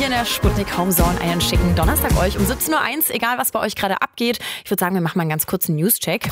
Hier in der Sputnik Homezone einen schicken Donnerstag euch um 17.01 Uhr, egal was bei euch gerade abgeht. Ich würde sagen, wir machen mal einen ganz kurzen News-Check.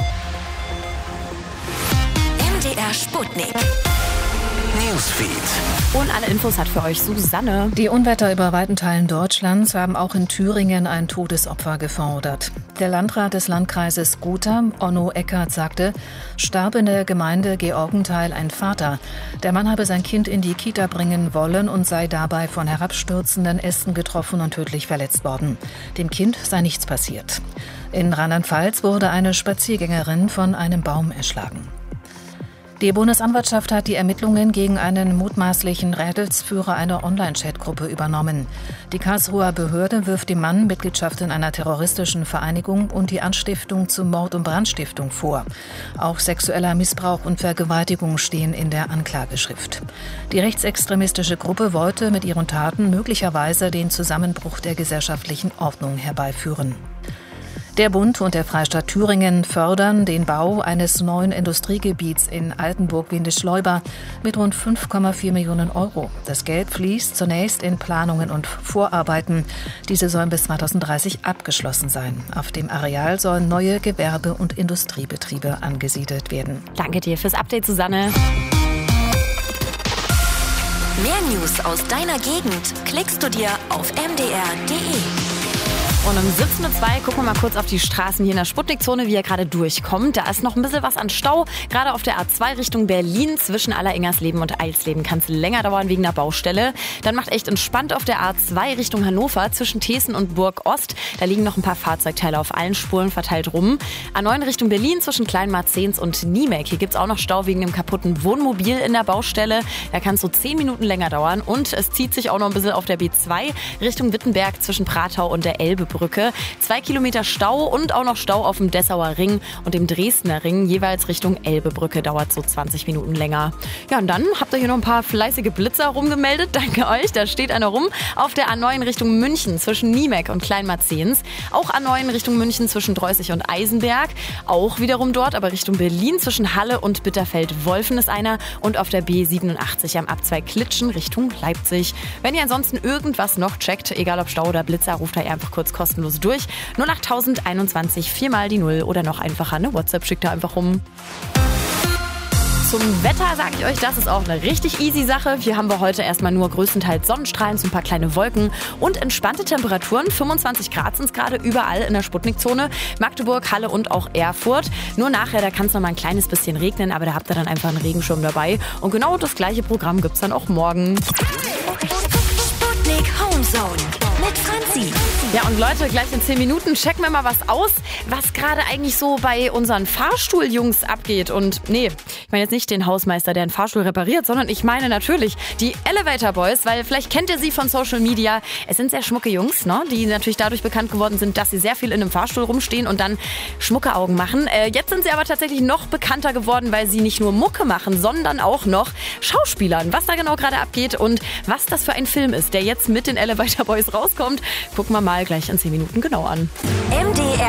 MDR Sputnik. Newsfeed. Und alle Infos hat für euch Susanne. Die Unwetter über weiten Teilen Deutschlands haben auch in Thüringen ein Todesopfer gefordert. Der Landrat des Landkreises Gotha, Onno Eckert, sagte, starb in der Gemeinde Georgenthal ein Vater. Der Mann habe sein Kind in die Kita bringen wollen und sei dabei von herabstürzenden Ästen getroffen und tödlich verletzt worden. Dem Kind sei nichts passiert. In Rheinland-Pfalz wurde eine Spaziergängerin von einem Baum erschlagen. Die Bundesanwaltschaft hat die Ermittlungen gegen einen mutmaßlichen Rädelsführer einer Online-Chat-Gruppe übernommen. Die Karlsruher Behörde wirft dem Mann Mitgliedschaft in einer terroristischen Vereinigung und die Anstiftung zu Mord und Brandstiftung vor. Auch sexueller Missbrauch und Vergewaltigung stehen in der Anklageschrift. Die rechtsextremistische Gruppe wollte mit ihren Taten möglicherweise den Zusammenbruch der gesellschaftlichen Ordnung herbeiführen. Der Bund und der Freistaat Thüringen fördern den Bau eines neuen Industriegebiets in Altenburg-Windischleuba mit rund 5,4 Millionen Euro. Das Geld fließt zunächst in Planungen und Vorarbeiten. Diese sollen bis 2030 abgeschlossen sein. Auf dem Areal sollen neue Gewerbe- und Industriebetriebe angesiedelt werden. Danke dir fürs Update, Susanne. Mehr News aus deiner Gegend klickst du dir auf mdr.de. Und um 17.02 Uhr gucken wir mal kurz auf die Straßen hier in der Sputnik-Zone, wie er gerade durchkommt. Da ist noch ein bisschen was an Stau. Gerade auf der A2 Richtung Berlin zwischen Alleringers-Leben und Eilsleben kann es länger dauern wegen der Baustelle. Dann macht echt entspannt auf der A2 Richtung Hannover zwischen Thesen und Burg-Ost. Da liegen noch ein paar Fahrzeugteile auf allen Spuren verteilt rum. A9 Richtung Berlin zwischen Kleinmarzens und Niemek. Hier gibt es auch noch Stau wegen dem kaputten Wohnmobil in der Baustelle. Da kann es so 10 Minuten länger dauern. Und es zieht sich auch noch ein bisschen auf der B2 Richtung Wittenberg zwischen Pratau und der Elbebrücke. 2 Kilometer Stau und auch noch Stau auf dem Dessauer Ring und dem Dresdner Ring, jeweils Richtung Elbebrücke, dauert so 20 Minuten länger. Ja, und dann habt ihr hier noch ein paar fleißige Blitzer rumgemeldet. Danke euch, da steht einer rum. Auf der A9 Richtung München zwischen Niemek und Kleinmarzens. Auch A9 Richtung München zwischen Dreußig und Eisenberg. Auch wiederum dort, aber Richtung Berlin zwischen Halle und Bitterfeld-Wolfen ist einer. Und auf der B87 am Abzweig Klitschen Richtung Leipzig. Wenn ihr ansonsten irgendwas noch checkt, egal ob Stau oder Blitzer, ruft da einfach kurz kostenlos durch. 08021 4 mal die 0 oder noch einfacher eine WhatsApp, schickt da einfach rum. Zum Wetter sage ich euch, das ist auch eine richtig easy Sache. Hier haben wir heute erstmal nur größtenteils Sonnenstrahlen, so ein paar kleine Wolken und entspannte Temperaturen. 25 Grad sind es gerade überall in der Sputnik-Zone. Magdeburg, Halle und auch Erfurt. Nur nachher, da kann es noch mal ein kleines bisschen regnen, aber da habt ihr dann einfach einen Regenschirm dabei. Und genau das gleiche Programm gibt es dann auch morgen. Sputnik Homezone mit Franzi. Ja, und Leute, gleich in 10 Minuten checken wir mal was aus, was gerade eigentlich so bei unseren Fahrstuhljungs abgeht. Und nee, ich meine jetzt nicht den Hausmeister, der einen Fahrstuhl repariert, sondern ich meine natürlich die Elevator Boys, weil vielleicht kennt ihr sie von Social Media. Es sind sehr schmucke Jungs, ne, die natürlich dadurch bekannt geworden sind, dass sie sehr viel in einem Fahrstuhl rumstehen und dann schmucke Augen machen. Jetzt sind sie aber tatsächlich noch bekannter geworden, weil sie nicht nur Mucke machen, sondern auch noch Schauspielern. Was da genau gerade abgeht und was das für ein Film ist, der jetzt mit den Elevator Boys rauskommt, gucken wir mal gleich in 10 Minuten genau an. MDR